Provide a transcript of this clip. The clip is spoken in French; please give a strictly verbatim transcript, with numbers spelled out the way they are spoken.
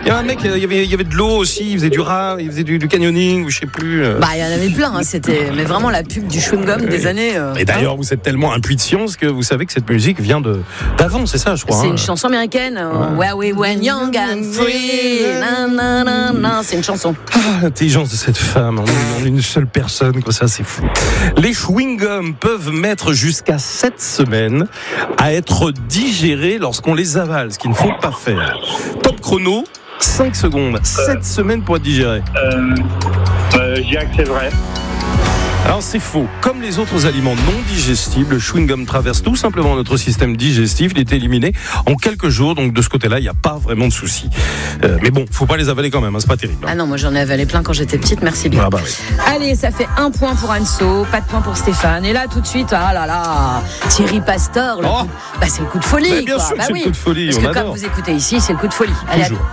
Il y a un mec, il y avait, il y avait de l'eau aussi, il faisait du rat, il faisait du, du canyoning, ou je sais plus. Bah, il y en avait plein, hein, c'était mais vraiment la pub du chewing-gum oui. des années. Euh, Et d'ailleurs, hein. vous êtes tellement impuis de science que vous savez que cette musique vient de, d'avant, c'est ça, je crois. C'est hein. une chanson américaine. Euh, Where we were young and free. Na, na, na, na. C'est une chanson. Ah, l'intelligence de cette femme, on est, on est une seule personne, quoi, ça, c'est fou. Les chewing-gums peuvent mettre jusqu'à sept semaines à être digérés lorsqu'on les avale, ce qu'il ne faut pas faire. Top chrono. cinq secondes, sept semaines pour être digéré. Euh, euh, je dirais que c'est vrai. Alors c'est faux. Comme les autres aliments non digestibles, le chewing-gum traverse tout simplement notre système digestif. Il est éliminé en quelques jours. Donc de ce côté-là, il n'y a pas vraiment de souci. Euh, mais bon, faut pas les avaler quand même. Hein, c'est pas terrible. Hein. Ah non, moi j'en ai avalé plein quand j'étais petite. Merci bien. Ah bah oui. Allez, ça fait un point pour Anso, pas de point pour Stéphane. Et là, tout de suite, ah là là, Thierry Pastor. Le Oh. coup... bah, c'est le coup de folie. Mais bien quoi. sûr que bah c'est oui. le coup de folie. Parce on que adore. comme vous écoutez ici, c'est le coup de folie. Allez, Toujours.